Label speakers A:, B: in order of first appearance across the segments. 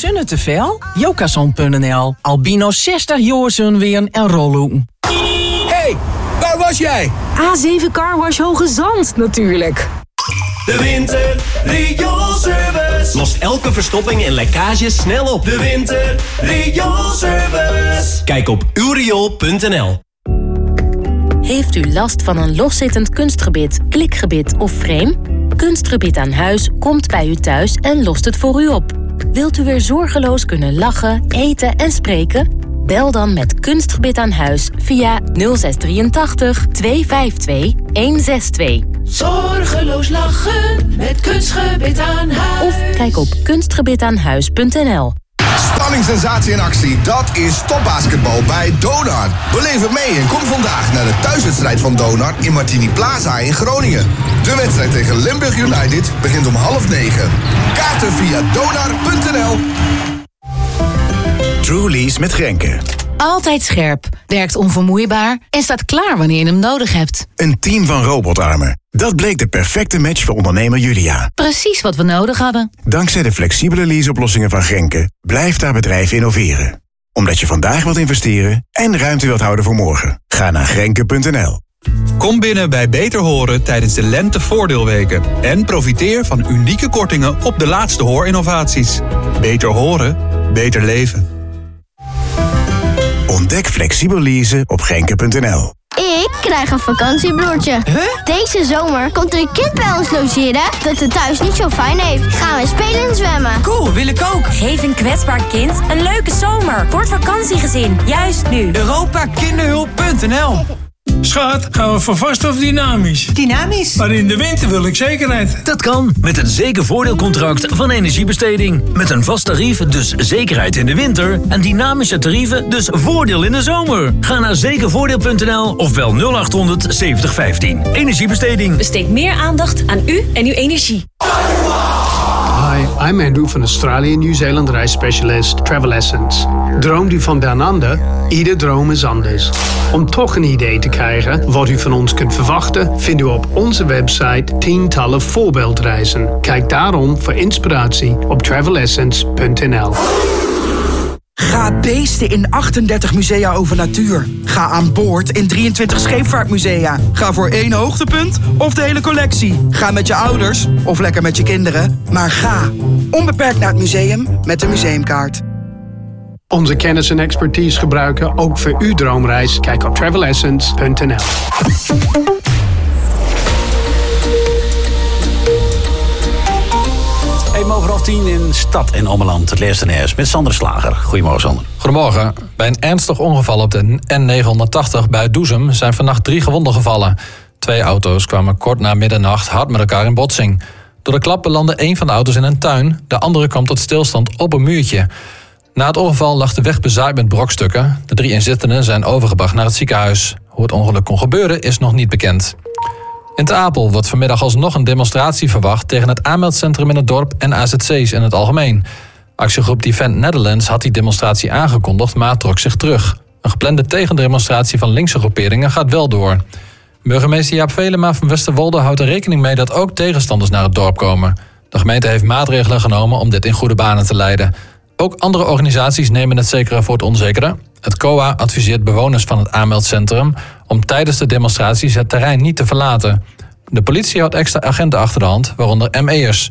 A: zonne te veel? Jokason.nl. Albino 60 jaar zonweren en rollen.
B: Hey, waar was jij?
C: A7 Carwash Hoge Zand, natuurlijk.
D: De Winter Rioolservice lost elke verstopping en lekkage snel op. De Winter Rioolservice. Kijk op uwriool.nl.
E: Heeft u last van een loszittend kunstgebit, klikgebit of frame? Kunstgebit aan huis komt bij u thuis en lost het voor u op. Wilt u weer zorgeloos kunnen lachen, eten en spreken? Bel dan met Kunstgebit aan huis via 0683 252 162.
F: Zorgeloos lachen met Kunstgebit aan huis.
E: Of kijk op kunstgebitaanhuis.nl.
G: Spanning, sensatie en actie, dat is topbasketbal bij Donar. Beleef het mee en kom vandaag naar de thuiswedstrijd van Donar in Martini Plaza in Groningen. De wedstrijd tegen Limburg United begint om 8:30. Kaarten via donar.nl.
H: Truly's met Grenke.
I: Altijd scherp, werkt onvermoeibaar en staat klaar wanneer je hem nodig hebt.
H: Een team van robotarmen. Dat bleek de perfecte match voor ondernemer Julia.
I: Precies wat we nodig hadden.
H: Dankzij de flexibele leaseoplossingen van Grenke blijft haar bedrijf innoveren. Omdat je vandaag wilt investeren en ruimte wilt houden voor morgen. Ga naar Grenke.nl.
J: Kom binnen bij Beter Horen tijdens de lentevoordeelweken. En profiteer van unieke kortingen op de laatste hoorinnovaties. Beter horen, beter leven.
H: Ontdek flexibel leasen op Grenke.nl.
K: Ik krijg een vakantiebroertje. Deze zomer komt er een kind bij ons logeren dat het thuis niet zo fijn heeft. Gaan we spelen en zwemmen.
A: Cool, wil ik ook.
L: Geef een kwetsbaar kind een leuke zomer voor het vakantiegezin. Juist nu.
B: Europakinderhulp.nl.
M: Schat, gaan we voor vast of dynamisch?
N: Dynamisch.
M: Maar in de winter wil ik zekerheid.
O: Dat kan met het zekervoordeelcontract van Energiebesteding. Met een vast tarief, dus zekerheid in de winter. En dynamische tarieven, dus voordeel in de zomer. Ga naar zekervoordeel.nl of bel 0800 7015. Energiebesteding.
L: Besteed meer aandacht aan u en uw energie.
P: Hi, I'm Andrew van Australië en Nieuw-Zeeland reisspecialist Travel Essence. Droomt u van down under? Ieder droom is anders. Om toch een idee te krijgen wat u van ons kunt verwachten, vindt u op onze website tientallen voorbeeldreizen. Kijk daarom voor inspiratie op travelessence.nl.
Q: Ga beesten in 38 musea over natuur. Ga aan boord in 23 scheepvaartmusea. Ga voor 1 hoogtepunt of de hele collectie. Ga met je ouders of lekker met je kinderen. Maar ga onbeperkt naar het museum met de museumkaart.
P: Onze kennis en expertise gebruiken ook voor uw droomreis. Kijk op travelessence.nl.
R: Over 10 in Stad en Ommeland, het Leerst en Heers, met Sander Slager. Goedemorgen, Sander.
S: Goedemorgen. Bij een ernstig ongeval op de N980 bij Doezum zijn vannacht 3 gewonden gevallen. 2 auto's kwamen kort na middernacht hard met elkaar in botsing. Door de klap belandde 1 van de auto's in een tuin, de andere kwam tot stilstand op een muurtje. Na het ongeval lag de weg bezaaid met brokstukken. De 3 inzittenden zijn overgebracht naar het ziekenhuis. Hoe het ongeluk kon gebeuren is nog niet bekend. In Ter Apel wordt vanmiddag alsnog een demonstratie verwacht tegen het aanmeldcentrum in het dorp en AZC's in het algemeen. Actiegroep Defend Netherlands had die demonstratie aangekondigd, maar trok zich terug. Een geplande tegendemonstratie van linkse groeperingen gaat wel door. Burgemeester Jaap Velema van Westerwolde houdt er rekening mee dat ook tegenstanders naar het dorp komen. De gemeente heeft maatregelen genomen om dit in goede banen te leiden. Ook andere organisaties nemen het zekere voor het onzekere. Het COA adviseert bewoners van het aanmeldcentrum om tijdens de demonstraties het terrein niet te verlaten. De politie houdt extra agenten achter de hand, waaronder ME'ers.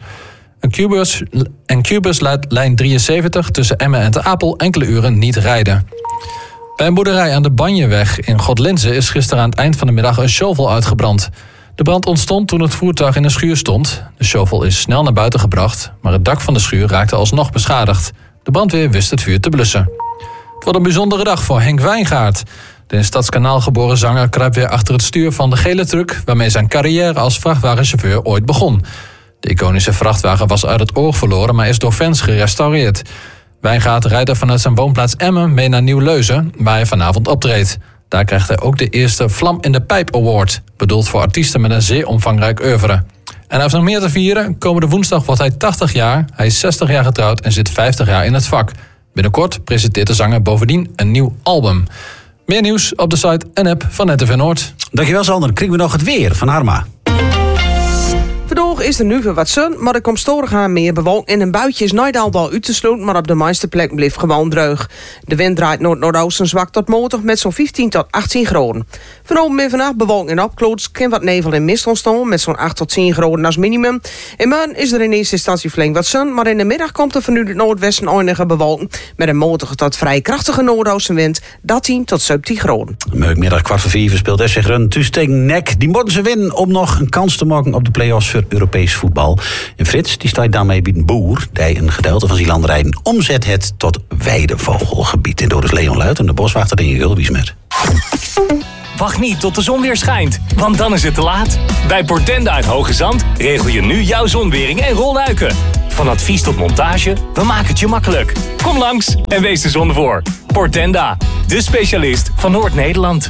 S: Een Qbus laat lijn 73 tussen Emmen en Ter Apel enkele uren niet rijden. Bij een boerderij aan de Banjeweg in Godlinze is gisteren aan het eind van de middag een shovel uitgebrand. De brand ontstond toen het voertuig in een schuur stond. De shovel is snel naar buiten gebracht, maar het dak van de schuur raakte alsnog beschadigd. De brandweer wist het vuur te blussen. Het wordt een bijzondere dag voor Henk Wijngaard. De in Stadskanaal geboren zanger kruipt weer achter het stuur van de gele truck waarmee zijn carrière als vrachtwagenchauffeur ooit begon. De iconische vrachtwagen was uit het oog verloren, maar is door fans gerestaureerd. Wijngaard rijdt er vanuit zijn woonplaats Emmen mee naar Nieuw-Leuzen, waar hij vanavond optreedt. Daar krijgt hij ook de eerste Vlam in de Pijp Award, bedoeld voor artiesten met een zeer omvangrijk oeuvre. En hij heeft nog meer te vieren. Komende woensdag wordt hij 80 jaar, hij is 60 jaar getrouwd en zit 50 jaar in het vak. Binnenkort presenteert de zanger bovendien een nieuw album. Meer nieuws op de site en app van NTV Noord.
R: Dankjewel, Sander. Krijgen we nog het weer van Harma.
N: Nog is er nu weer wat zon, maar er komt storig aan meer bewolking. En een buitje is nooit al uit te sluiten, maar op de meeste plekken blijft gewoon droog. De wind draait noord-noordoosten zwak tot matig met zo'n 15 tot 18 graden. Vanavond en vannacht bewolking en opkloots. Kan wat nevel en mist ontstaan met zo'n 8 tot 10 graden als minimum. En morgen is er in eerste instantie flink wat zon, maar in de middag komt er vanuit het noordwesten enige bewolking met een matige tot vrij krachtige noordoostenwind, 13 tot 17 graden.
R: Middag 4:15 speelt FC Groningen thuis tegen NEC. Die moeten ze winnen om nog een kans te maken op de play-offs voor Europees voetbal. En Frits die staat daarmee bij een boer die een gedeelte van zijn landerijen omzet het tot weidevogelgebied. En door is Leon Luiten, de boswachter in Gulbiesmet.
T: Wacht niet tot de zon weer schijnt, want dan is het te laat. Bij Portenda uit Hoge Zand regel je nu jouw zonwering en rolluiken. Van advies tot montage, we maken het je makkelijk. Kom langs en wees de zon voor. Portenda, de specialist van Noord-Nederland.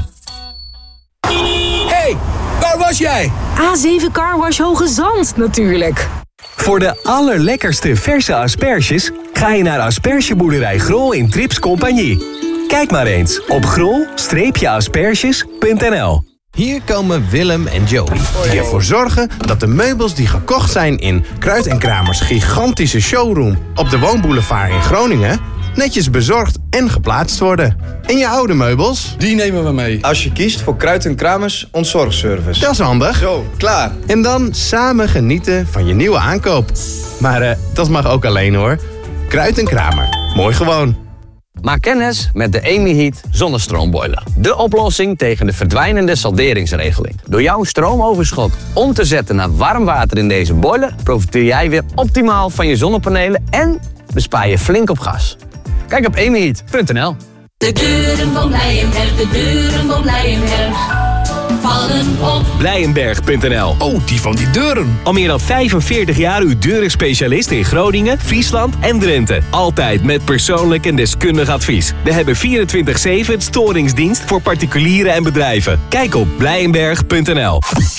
B: Hey, waar was jij?
C: A7 Car Wash Hoge Zand natuurlijk.
D: Voor de allerlekkerste verse asperges ga je naar Aspergeboerderij Grol in Trips Compagnie. Kijk maar eens op grol-asperges.nl.
U: Hier komen Willem en Joey, die ervoor zorgen dat de meubels die gekocht zijn in Kruid en Kramers gigantische showroom op de Woonboulevard in Groningen netjes bezorgd en geplaatst worden. En je oude meubels?
V: Die nemen we mee. Als je kiest voor Kruid en Kramers ontzorgservice.
U: Dat is handig.
V: Zo, klaar.
U: En dan samen genieten van je nieuwe aankoop. Maar dat mag ook alleen hoor. Kruid en Kramer. Mooi gewoon.
W: Maak kennis met de Amy Heat zonnestroomboiler. De oplossing tegen de verdwijnende salderingsregeling. Door jouw stroomoverschot om te zetten naar warm water in deze boiler profiteer jij weer optimaal van je zonnepanelen en bespaar je flink op gas. Kijk op amyheat.nl.
F: De deuren van Blijenberg, de deuren van Blijenberg vallen op.
D: Blijenberg.nl.
V: Oh, die van die deuren.
D: Al meer dan 45 jaar uw deurenspecialist in Groningen, Friesland en Drenthe. Altijd met persoonlijk en deskundig advies. We hebben 24/7 storingsdienst voor particulieren en bedrijven. Kijk op Blijenberg.nl.